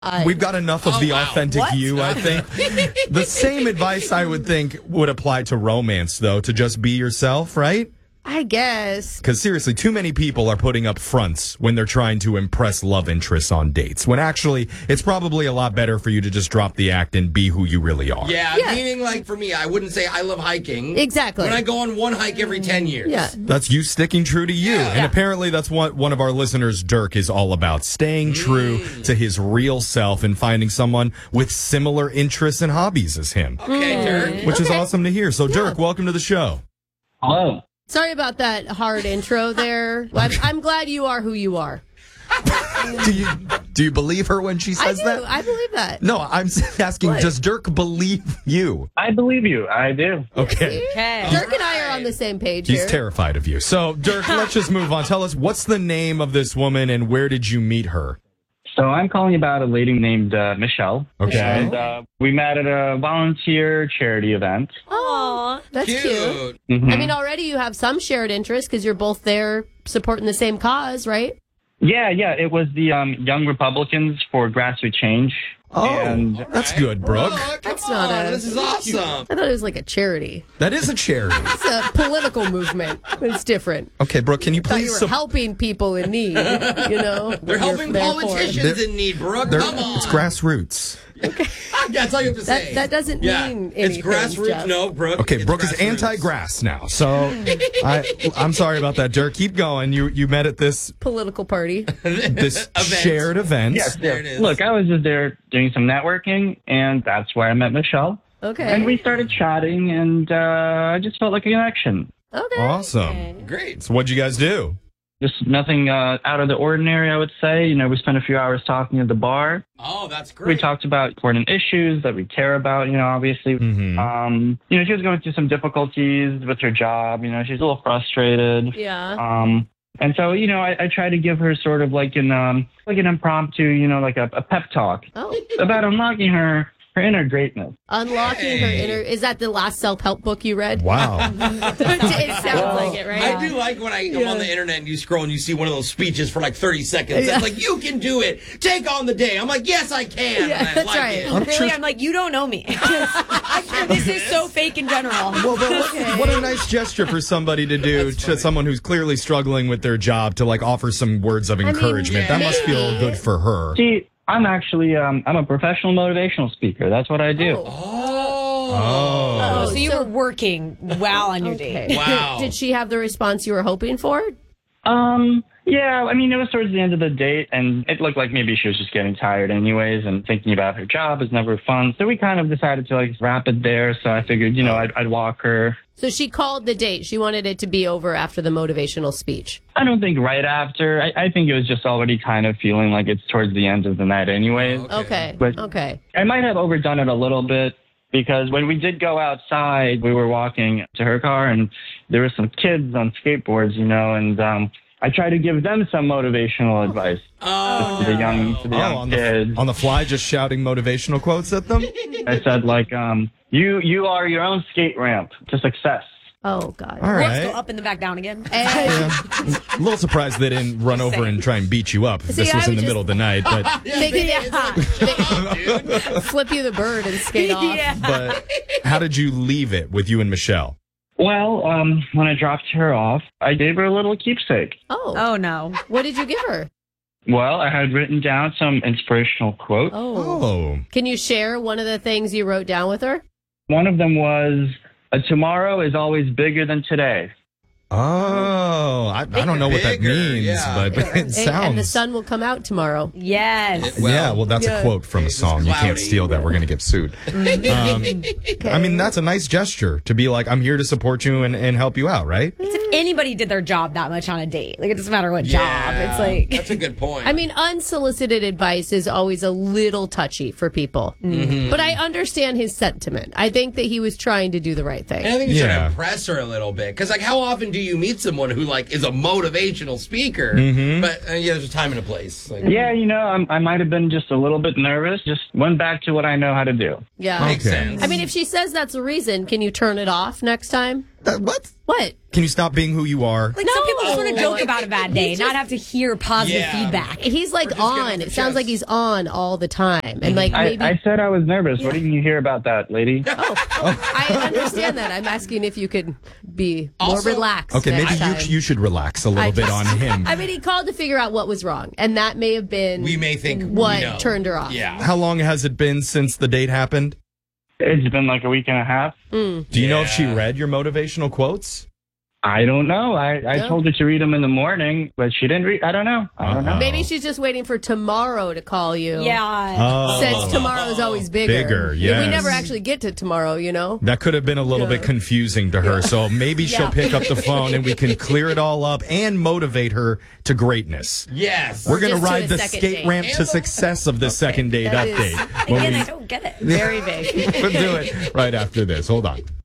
We've got enough of the authentic What? you, I think. The same advice I would think would apply to romance, though, to just be yourself, right? I guess. Because seriously, too many people are putting up fronts when they're trying to impress love interests on dates, when actually it's probably a lot better for you to just drop the act and be who you really are. Yeah, meaning like for me, I wouldn't say I love hiking. Exactly. When I go on one hike every 10 years. Yeah. That's you sticking true to you. And apparently that's what one of our listeners, Dirk, is all about. Staying true to his real self and finding someone with similar interests and hobbies as him. Okay, Dirk. Which is awesome to hear. So, Dirk, welcome to the show. Hello. Sorry about that hard intro there. I'm glad you are who you are. Do you believe her when she says that? I believe that. No, I'm asking, does Dirk believe you? I believe you. I do. Okay. Dirk and I are on the same page He's here. terrified of you. So, Dirk, let's just move on. Tell us, what's the name of this woman and where did you meet her? So I'm calling about a lady named Michelle. Okay. And we met at a volunteer charity event. Oh, that's cute. Mhm. I mean, already you have some shared interest because you're both there supporting the same cause, right? Yeah. It was the Young Republicans for Grassroots Change. Oh, and that's good, Brooke. That's not a... This is awesome. I thought it was like a charity. That is a charity. It's a political movement. It's different. Okay, Brooke, can you I thought please... you were helping people in need, you know? They're helping politicians in need, Brooke. Come on. It's grassroots. That's all you have to say. That doesn't mean anything. It's grassroots. Jeff. No, Brooke. Okay, it's Brooke is grassroots. anti-grass now. So I'm sorry about that, Dirk. Keep going. You met at this Political party. shared event. yes, There it is. Look, I was just there doing some networking, and that's where I met Michelle. Okay. And we started chatting, and I just felt like a connection. Okay. Awesome. Great. So what'd you guys do? Just nothing out of the ordinary, I would say. You know, we spent a few hours talking at the bar. Oh, that's great. We talked about important issues that we care about, you know, obviously. Mm-hmm. You know, she was going through some difficulties with her job. You know, she's a little frustrated. Yeah. And so, you know, I try to give her sort of like an impromptu, you know, like a pep talk Oh. about unlocking her inner greatness. Unlocking her inner... Is that the last self-help book you read? Wow. It sounds like it, right? I do like when I'm on the internet and you scroll and you see one of those speeches for like 30 seconds. It's like, you can do it. Take on the day. I'm like, yes, I can. Yeah, and I that's like right. it. Really, I'm like, you don't know me. This is so fake in general. Well, but what a nice gesture for somebody to do to someone who's clearly struggling with their job to like offer some words of encouragement. That must feel good for her. See, I'm actually, I'm a professional motivational speaker. That's what I do. Oh. So you were working while on your date. Wow. Did she have the response you were hoping for? Yeah, I mean, it was towards the end of the date, and it looked like maybe she was just getting tired anyways, and thinking about her job is never fun. So we kind of decided to, like, wrap it there, so I figured, you know, I'd walk her. So she called the date. She wanted it to be over after the motivational speech. I don't think right after. I think it was just already kind of feeling like it's towards the end of the night anyways. Okay. But- Okay. I might have overdone it a little bit, because when we did go outside, we were walking to her car, and there were some kids on skateboards, you know, and I tried to give them some motivational advice to the young kids. On the fly, just shouting motivational quotes at them? I said, like, you are your own skate ramp to success. Oh, God. All Let's right. go up and then back down again. And A little surprised they didn't run over and try and beat you up if this See, was I in the would middle of the night. But flip you the bird and skate off. Yeah. but how did you leave it with you and Michelle? Well, when I dropped her off, I gave her a little keepsake. Oh. Oh, no. What did you give her? Well, I had written down some inspirational quotes. Oh. Can you share one of the things you wrote down with her? One of them was, tomorrow is always bigger than today. Oh, I don't know what that Bigger, means, yeah. but it sounds. And the sun will come out tomorrow. Yes. Yeah, well, that's a quote from a song. You can't cloudy. steal that. We're going to get sued. I mean, that's a nice gesture to be like, I'm here to support you and help you out, right? It's if anybody did their job that much on a date. Like, it doesn't matter what job. It's like... That's a good point. I mean, unsolicited advice is always a little touchy for people. But I understand his sentiment. I think that he was trying to do the right thing. And I think you Yeah. should impress her a little bit. Because, like, how often do you meet someone who, like, is a motivational speaker? But, yeah, there's a time and a place. Like, Yeah, you know, I might have been just a little bit nervous. Just went back to what I know how to do. Yeah. Makes sense. I mean, if she says that's the reason, can you turn it off next time? What? What? Can you stop being who you are? Like, some people just want to joke about a bad day, not have to hear positive feedback. He's like on. It sounds like he's on all the time. And like maybe I said I was nervous. What did you hear about that, lady? I understand that. I'm asking if you could be more relaxed. Okay, maybe next time. you should relax a little bit on him. I mean, he called to figure out what was wrong, and that may have been We may think what turned her off. Yeah. How long has it been since the date happened? It's been like a week and a half. Do you know if she read your motivational quotes? I don't know. I told her to read them in the morning, but she didn't read. I don't know. Maybe she's just waiting for tomorrow to call you. Yeah. Since tomorrow's always bigger. Bigger, yes. We never actually get to tomorrow, you know? That could have been a little bit confusing to her. So maybe she'll pick up the phone and we can clear it all up and motivate her to Yes. greatness. We're going to Just to ride a the second skate date. ramp to success of the second date That is- update. Again, I don't get it. Very big. We'll do it right after this. Hold on.